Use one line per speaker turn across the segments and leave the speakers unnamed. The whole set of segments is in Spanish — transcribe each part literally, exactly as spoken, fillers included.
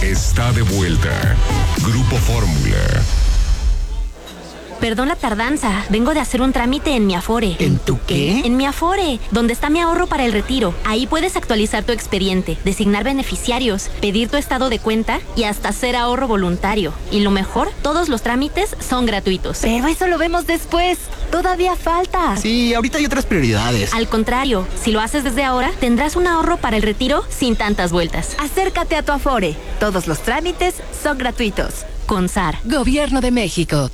está de vuelta. Grupo Fórmula.
Perdón la tardanza, vengo de hacer un trámite en mi Afore.
¿En tu qué?
En mi Afore, donde está mi ahorro para el retiro. Ahí puedes actualizar tu expediente, designar beneficiarios, pedir tu estado de cuenta y hasta hacer ahorro voluntario. Y lo mejor, todos los trámites son gratuitos.
Pero eso lo vemos después. Todavía falta.
Sí, ahorita hay otras prioridades.
Al contrario, si lo haces desde ahora, tendrás un ahorro para el retiro sin tantas vueltas.
Acércate a tu Afore. Todos los trámites son gratuitos.
Con S A R.
Gobierno de México.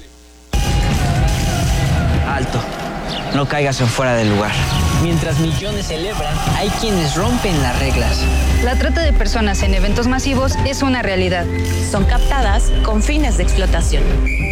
Alto, no caigas en fuera del lugar. Mientras millones celebran, hay quienes rompen las reglas.
La trata de personas en eventos masivos es una realidad.
Son captadas con fines de explotación.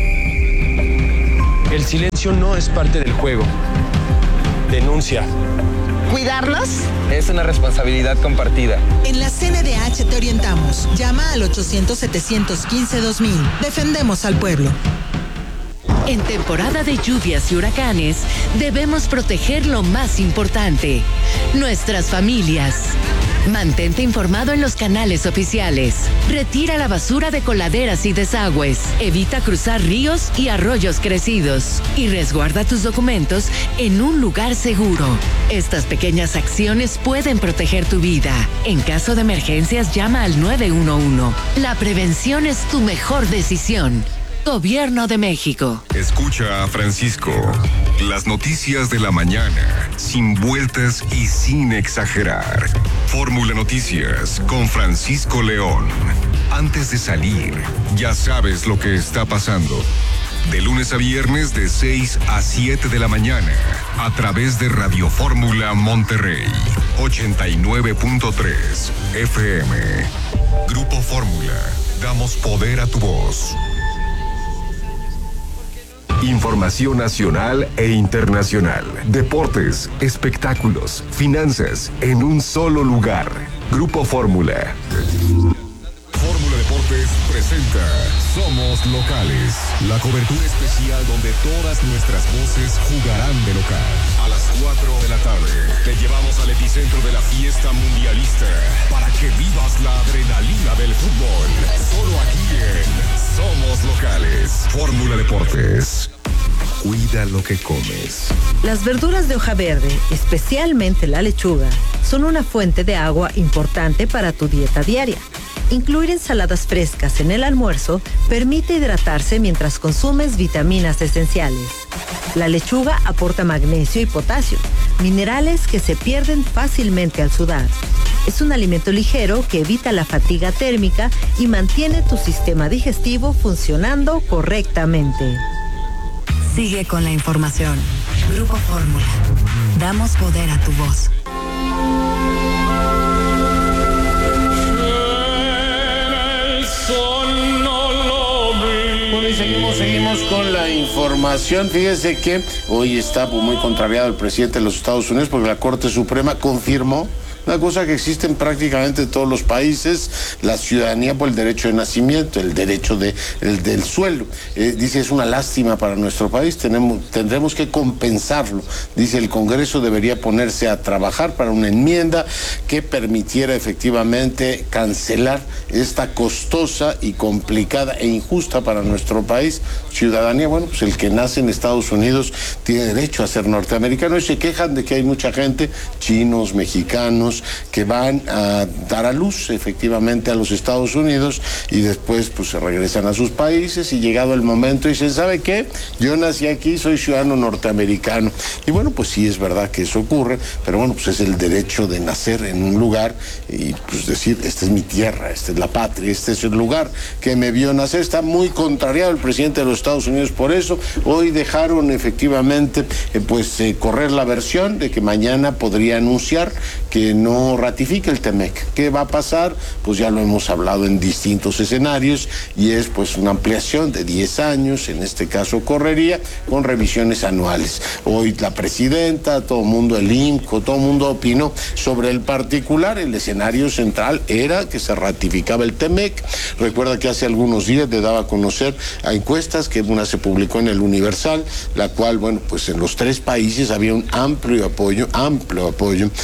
El silencio no es parte del juego. Denuncia.
¿Cuidarnos?
Es una responsabilidad compartida.
En la C N D H te orientamos. Llama al ochocientos, setecientos quince, dos mil. Defendemos al pueblo.
En temporada de lluvias y huracanes, debemos proteger lo más importante, nuestras familias. Mantente informado en los canales oficiales. Retira la basura de coladeras y desagües. Evita cruzar ríos y arroyos crecidos. Y resguarda tus documentos en un lugar seguro. Estas pequeñas acciones pueden proteger tu vida. En caso de emergencias, llama al nueve uno uno. La prevención es tu mejor decisión. Gobierno de México.
Escucha a Francisco. Las noticias de la mañana, sin vueltas y sin exagerar. Fórmula Noticias con Francisco León. Antes de salir, ya sabes lo que está pasando. De lunes a viernes de seis a siete de la mañana, a través de Radio Fórmula Monterrey, ochenta y nueve punto tres F M. Grupo Fórmula, damos poder a tu voz. Información nacional e internacional. Deportes, espectáculos, finanzas, en un solo lugar. Grupo Fórmula. Fórmula Deportes presenta Somos Locales. La cobertura especial donde todas nuestras voces jugarán de local. A las cuatro de la tarde te llevamos al epicentro de la fiesta mundialista para que vivas la adrenalina del fútbol. Solo aquí en Somos Locales. Fórmula Deportes. Cuida lo que comes.
Las verduras de hoja verde, especialmente la lechuga, son una fuente de agua importante para tu dieta diaria. Incluir ensaladas frescas en el almuerzo permite hidratarse mientras consumes vitaminas esenciales. La lechuga aporta magnesio y potasio, minerales que se pierden fácilmente al sudar. Es un alimento ligero que evita la fatiga térmica y mantiene tu sistema digestivo funcionando correctamente.
Sigue con la información. Grupo Fórmula. Damos poder a tu voz.
Bueno, y seguimos, seguimos con la información. Fíjese que hoy está muy contrariado el presidente de los Estados Unidos porque la Corte Suprema confirmó una cosa que existe en prácticamente todos los países, la ciudadanía por el derecho de nacimiento, el derecho de, el, del suelo. Eh, dice, es una lástima para nuestro país, tenemos, tendremos que compensarlo. Dice, el Congreso debería ponerse a trabajar para una enmienda que permitiera efectivamente cancelar esta costosa y complicada e injusta para nuestro país ciudadanía. Bueno, pues el que nace en Estados Unidos tiene derecho a ser norteamericano y se quejan de que hay mucha gente, chinos, mexicanos, que van a dar a luz efectivamente a los Estados Unidos y después pues se regresan a sus países y llegado el momento dicen, ¿sabe qué? Yo nací aquí, soy ciudadano norteamericano. Y bueno, pues sí es verdad que eso ocurre, pero bueno, pues es el derecho de nacer en un lugar y pues decir, esta es mi tierra, esta es la patria, este es el lugar que me vio nacer. Está muy contrariado el presidente de los Estados Unidos por eso. Hoy dejaron efectivamente eh, pues eh, correr la versión de que mañana podría anunciar que no ratifica el TEMEC. ¿Qué va a pasar? Pues ya lo hemos hablado en distintos escenarios y es pues una ampliación de diez años, en este caso correría, con revisiones anuales. Hoy la presidenta, todo el mundo, el I M C O, todo el mundo opinó sobre el particular. El escenario central era que se ratificaba el TEMEC. Recuerda que hace algunos días le daba a conocer a encuestas que una se publicó en el Universal, la cual, bueno, pues en los tres países había un amplio apoyo, amplio apoyo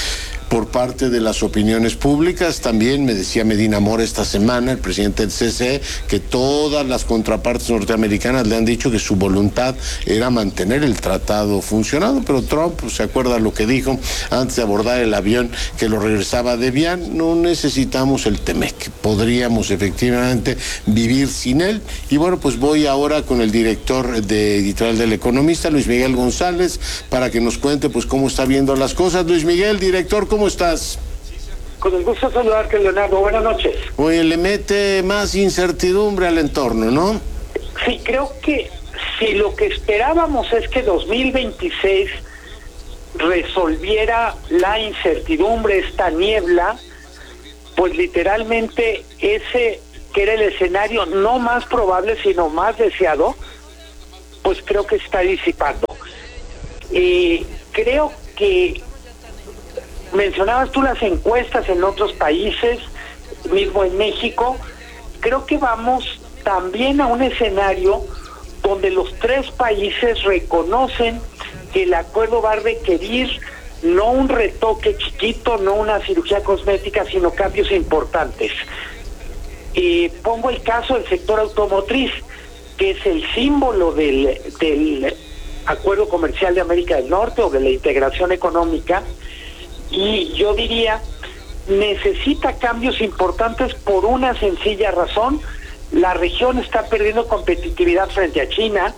por parte de las opiniones públicas. También me decía Medina Mora esta semana, el presidente del C C E, que todas las contrapartes norteamericanas le han dicho que su voluntad era mantener el tratado funcionando, pero Trump, pues, se acuerda lo que dijo antes de abordar el avión que lo regresaba de Vian: no necesitamos el Temec, podríamos efectivamente vivir sin él. Y bueno, pues voy ahora con el director de editorial del Economista, Luis Miguel González, para que nos cuente pues cómo está viendo las cosas. Luis Miguel, director, ¿cómo estás?
Con el gusto de saludarte, Leonardo. Buenas noches.
Oye, le mete más incertidumbre al entorno, ¿no?
Sí, creo que si lo que esperábamos es que dos mil veintiséis resolviera la incertidumbre, esta niebla, pues literalmente ese que era el escenario no más probable, sino más deseado, pues creo que está disipando. Eh, creo que mencionabas tú las encuestas en otros países, mismo en México. Creo que vamos también a un escenario donde los tres países reconocen que el acuerdo va a requerir no un retoque chiquito, no una cirugía cosmética, sino cambios importantes. Eh, pongo el caso del sector automotriz, que es el símbolo del, del Acuerdo Comercial de América del Norte o de la integración económica, y yo diría, necesita cambios importantes por una sencilla razón: la región está perdiendo competitividad frente a China,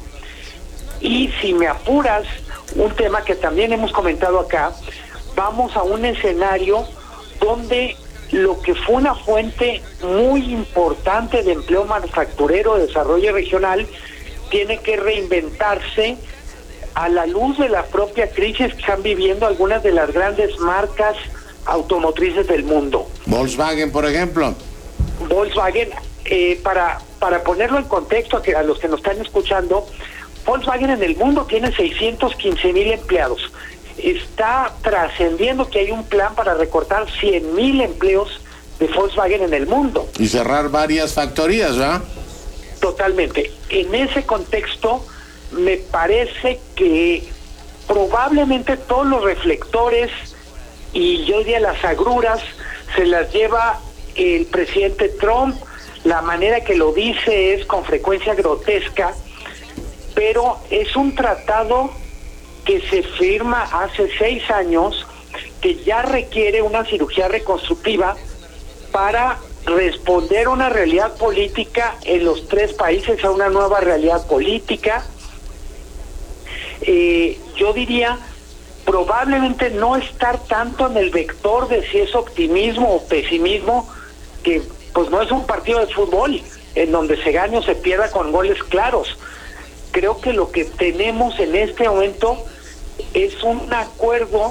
y si me apuras, un tema que también hemos comentado acá, vamos a un escenario donde lo que fue una fuente muy importante de empleo manufacturero, de desarrollo regional, tiene que reinventarse a la luz de la propia crisis que están viviendo algunas de las grandes marcas automotrices del mundo.
Volkswagen, por ejemplo.
Volkswagen, eh, para, para ponerlo en contexto a, que, a los que nos están escuchando, Volkswagen en el mundo tiene seiscientos quince mil empleados. Está trascendiendo que hay un plan para recortar cien mil empleos de Volkswagen en el mundo.
Y cerrar varias factorías, ¿verdad?
Totalmente. En ese contexto, me parece que probablemente todos los reflectores y yo diría las agruras se las lleva el presidente Trump. La manera que lo dice es con frecuencia grotesca, pero es un tratado que se firma hace seis años, que ya requiere una cirugía reconstructiva para responder a una realidad política en los tres países, a una nueva realidad política. Eh, yo diría, probablemente no estar tanto en el vector de si es optimismo o pesimismo, que pues no es un partido de fútbol en donde se gane o se pierda con goles claros. Creo que lo que tenemos en este momento es un acuerdo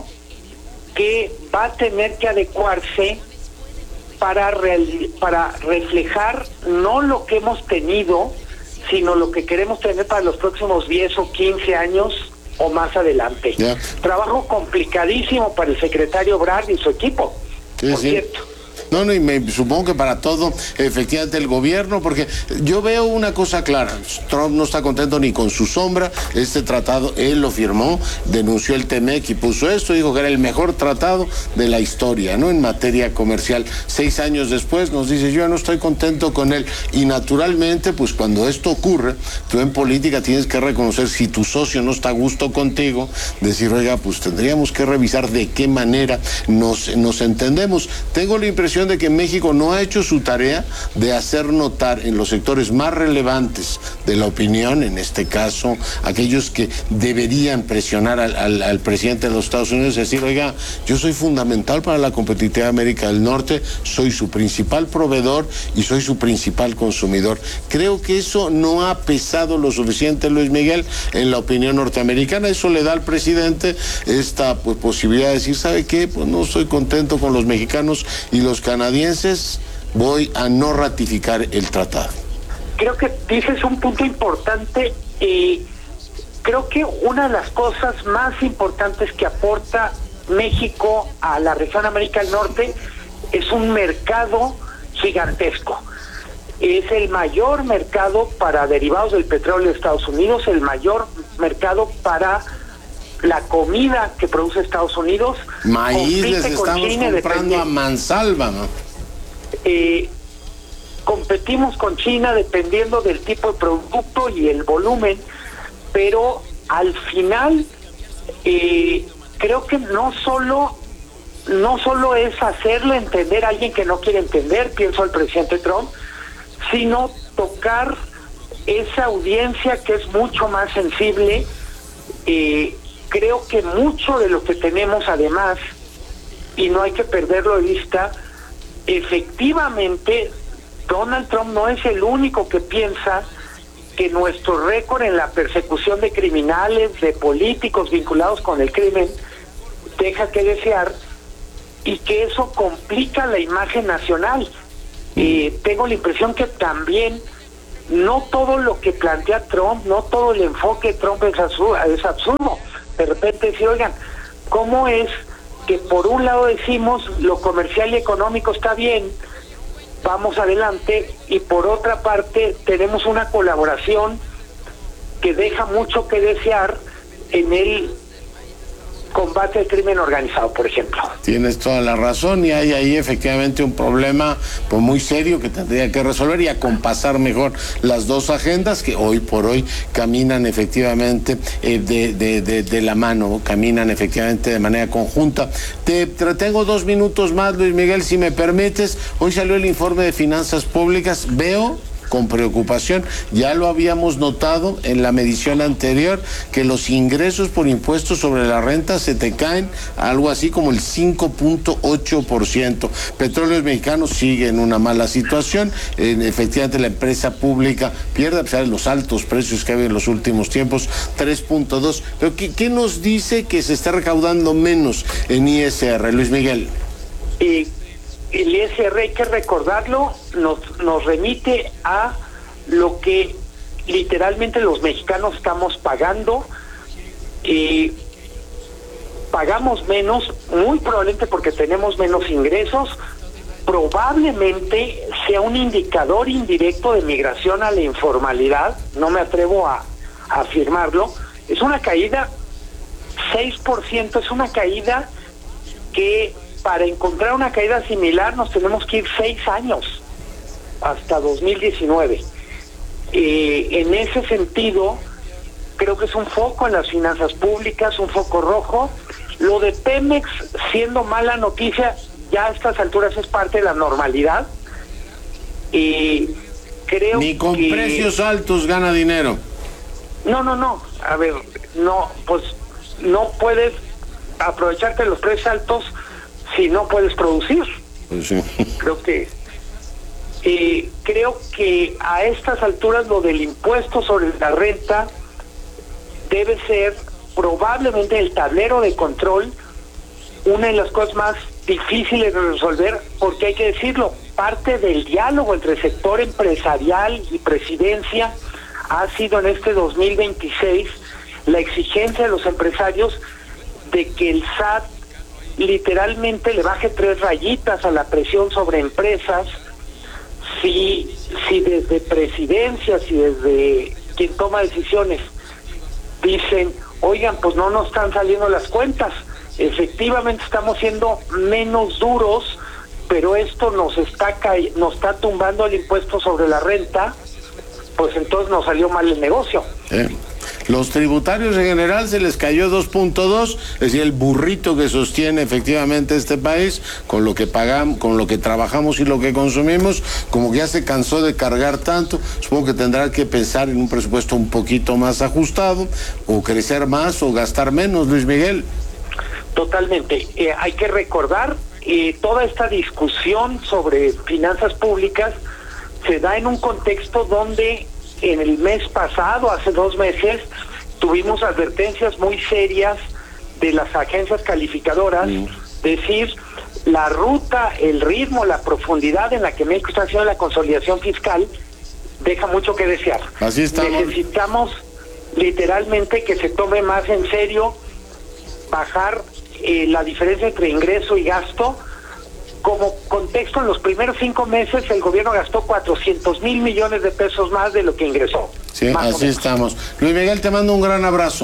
que va a tener que adecuarse para, real, para reflejar no lo que hemos tenido, sino lo que queremos tener para los próximos diez o quince años o más adelante. Yeah. Trabajo complicadísimo para el secretario Ebrard y su equipo,
sí,
por
sí.
cierto.
No, no, y me supongo que para todo, efectivamente, el gobierno, porque yo veo una cosa clara: Trump no está contento ni con su sombra. Este tratado, él lo firmó, denunció el Temec y puso esto, dijo que era el mejor tratado de la historia, ¿no?, en materia comercial. Seis años después nos dice, yo no estoy contento con él. Y naturalmente, pues cuando esto ocurre, tú en política tienes que reconocer si tu socio no está a gusto contigo, decir, oiga, pues tendríamos que revisar de qué manera nos, nos entendemos. Tengo la impresión de que México no ha hecho su tarea de hacer notar en los sectores más relevantes de la opinión, en este caso aquellos que deberían presionar al, al, al presidente de los Estados Unidos, decir, oiga, yo soy fundamental para la competitividad de América del Norte, soy su principal proveedor y soy su principal consumidor. Creo que eso no ha pesado lo suficiente, Luis Miguel, en la opinión norteamericana. Eso le da al presidente esta pues, posibilidad de decir, ¿sabe qué? Pues no estoy contento con los mexicanos y los canadienses, voy a no ratificar el tratado.
Creo que dices un punto importante. Eh, creo que una de las cosas más importantes que aporta México a la región América del Norte es un mercado gigantesco. Es el mayor mercado para derivados del petróleo de Estados Unidos, el mayor mercado para la comida que produce Estados Unidos.
Maíz les estamos comprando a mansalva, ¿no?
Eh, competimos con China dependiendo del tipo de producto y el volumen, pero al final eh, creo que no solo no solo es hacerle entender a alguien que no quiere entender, pienso al presidente Trump, sino tocar esa audiencia que es mucho más sensible. Eh, creo que mucho de lo que tenemos además, y no hay que perderlo de vista, efectivamente Donald Trump no es el único que piensa que nuestro récord en la persecución de criminales, de políticos vinculados con el crimen, deja que desear, y que eso complica la imagen nacional. Eh, tengo la impresión que también no todo lo que plantea Trump, no todo el enfoque de Trump es absurdo. Es absurdo. De repente decir, oigan, ¿cómo es que por un lado decimos lo comercial y económico está bien, vamos adelante, y por otra parte tenemos una colaboración que deja mucho que desear en el combate al crimen organizado, por ejemplo?
Tienes toda la razón, y hay ahí efectivamente un problema pues muy serio que tendría que resolver y acompasar mejor las dos agendas que hoy por hoy caminan efectivamente eh, de, de, de, de la mano, caminan efectivamente de manera conjunta. Te, te tengo dos minutos más, Luis Miguel, si me permites. Hoy salió el informe de finanzas públicas. Veo con preocupación, ya lo habíamos notado en la medición anterior, que los ingresos por impuestos sobre la renta se te caen algo así como el cinco punto ocho por ciento. Petróleos Mexicanos sigue en una mala situación, eh, efectivamente la empresa pública pierde a pesar de los altos precios que hay en los últimos tiempos, tres punto dos. Pero ¿qué, qué nos dice que se está recaudando menos en I S R, Luis Miguel?
Y el I S R, hay que recordarlo, nos, nos remite a lo que literalmente los mexicanos estamos pagando. Eh, pagamos menos, muy probablemente porque tenemos menos ingresos, probablemente sea un indicador indirecto de migración a la informalidad, no me atrevo a, a afirmarlo. Es una caída, seis por ciento, es una caída que para encontrar una caída similar nos tenemos que ir seis años, hasta dos mil diecinueve. Eh, en ese sentido, creo que es un foco en las finanzas públicas, un foco rojo. Lo de Pemex, siendo mala noticia, ya a estas alturas es parte de la normalidad. Y creo
Ni con
que...
precios altos gana dinero.
No, no, no. A ver, no, pues no puedes aprovecharte de los precios altos si no puedes producir.
Pues sí.
Creo que eh, creo que a estas alturas lo del impuesto sobre la renta debe ser probablemente el tablero de control, una de las cosas más difíciles de resolver, porque hay que decirlo, parte del diálogo entre el sector empresarial y presidencia ha sido en este dos mil veintiséis la exigencia de los empresarios de que el S A T literalmente le baje tres rayitas a la presión sobre empresas. Si, si desde presidencia, si desde quien toma decisiones dicen, oigan, pues no nos están saliendo las cuentas, efectivamente estamos siendo menos duros, pero esto nos está ca- nos está tumbando el impuesto sobre la renta, pues entonces nos salió mal el negocio.
Eh. Los tributarios en general se les cayó dos punto dos, es decir, el burrito que sostiene efectivamente este país con lo que pagamos, con lo que trabajamos y lo que consumimos, como que ya se cansó de cargar tanto. Supongo que tendrá que pensar en un presupuesto un poquito más ajustado, o crecer más o gastar menos, Luis Miguel.
Totalmente. Eh, hay que recordar, eh, toda esta discusión sobre finanzas públicas se da en un contexto donde en el mes pasado, hace dos meses, tuvimos advertencias muy serias de las agencias calificadoras, mm. decir, la ruta, el ritmo, la profundidad en la que México está haciendo la consolidación fiscal deja mucho que desear.
Así estamos.
Necesitamos literalmente que se tome más en serio bajar eh, la diferencia entre ingreso y gasto. Como contexto, en los primeros cinco meses el gobierno gastó cuatrocientos mil millones de pesos más de lo que ingresó.
Sí, así estamos. Luis Miguel, te mando un gran abrazo.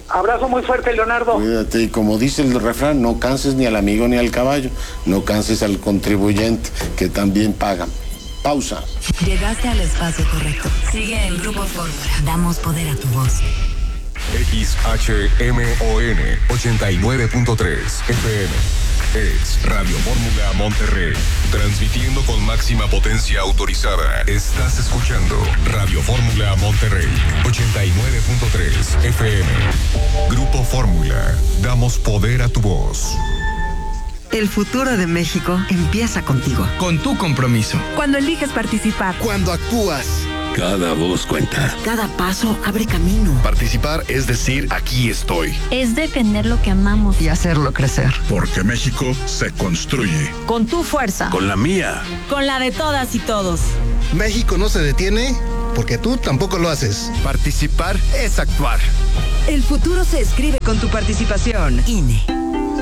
Abrazo muy fuerte, Leonardo.
Cuídate, y como dice el refrán, no canses ni al amigo ni al caballo, no canses al contribuyente, que también pagan. Pausa.
Llegaste al espacio correcto. Sigue en Grupo Fórmula. Damos poder a tu voz.
X H M O N ochenta y nueve punto tres F M. Es Radio Fórmula Monterrey, transmitiendo con máxima potencia autorizada. Estás escuchando Radio Fórmula Monterrey, ochenta y nueve punto tres F M. Grupo Fórmula, damos poder a tu voz.
El futuro de México empieza contigo.
Con tu compromiso.
Cuando eliges participar.
Cuando actúas.
Cada voz cuenta.
Cada paso abre camino.
Participar es decir, aquí estoy.
Es defender lo que amamos.
Y hacerlo crecer.
Porque México se construye.
Con tu fuerza.
Con la mía.
Con la de todas y todos.
México no se detiene porque tú tampoco lo haces.
Participar es actuar.
El futuro se escribe con tu participación. I N E.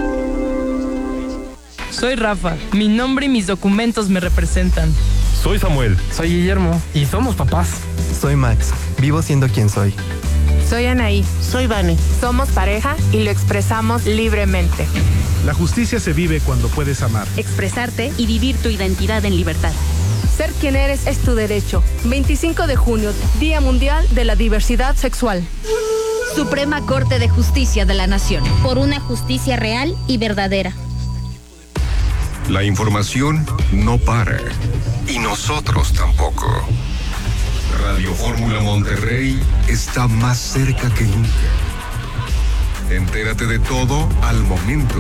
Soy Rafa. Mi nombre y mis documentos me representan.
Soy Samuel.
Soy Guillermo.
Y somos papás.
Soy Max. Vivo siendo quien soy.
Soy Anaí.
Soy Vane.
Somos pareja y lo expresamos libremente.
La justicia se vive cuando puedes amar.
Expresarte y vivir tu identidad en libertad.
Ser quien eres es tu derecho. veinticinco de junio, Día Mundial de la Diversidad Sexual.
Suprema Corte de Justicia de la Nación. Por una justicia real y verdadera.
La información no para. Y nosotros tampoco. Radio Fórmula Monterrey está más cerca que nunca. Entérate de todo al momento.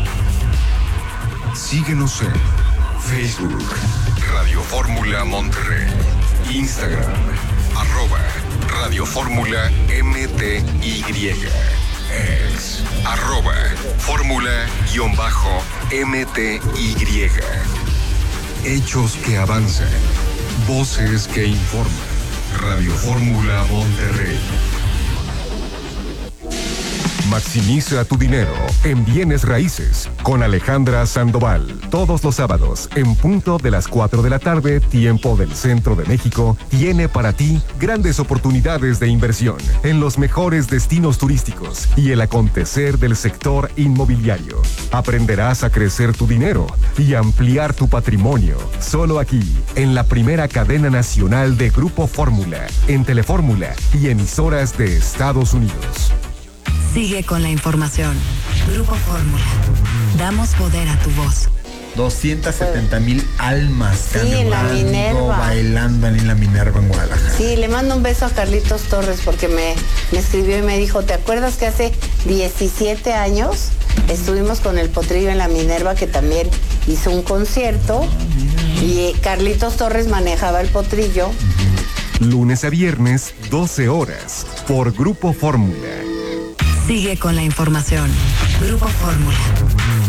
Síguenos en Facebook, Radio Fórmula Monterrey. Instagram, arroba Radio Fórmula M T Y. Ex, arroba Fórmula-M T Y. Hechos que avanzan. Voces que informan. Radio Fórmula Monterrey. Maximiza tu dinero en bienes raíces con Alejandra Sandoval. Todos los sábados, en punto de las cuatro de la tarde, tiempo del centro de México, tiene para ti grandes oportunidades de inversión en los mejores destinos turísticos y el acontecer del sector inmobiliario. Aprenderás a crecer tu dinero y ampliar tu patrimonio. Solo aquí, en la primera cadena nacional de Grupo Fórmula, en Telefórmula y emisoras de Estados Unidos.
Sigue con la información. Grupo Fórmula. Damos poder a tu voz.
doscientas setenta mil almas
sí, en la Minerva.
Bailando en la Minerva en Guadalajara.
Sí, le mando un beso a Carlitos Torres porque me, me escribió y me dijo, ¿te acuerdas que hace diecisiete años estuvimos con el Potrillo en la Minerva, que también hizo un concierto? Y Carlitos Torres manejaba el Potrillo.
Uh-huh. Lunes a viernes, doce horas, por Grupo Fórmula.
Sigue con la información. Grupo Fórmula.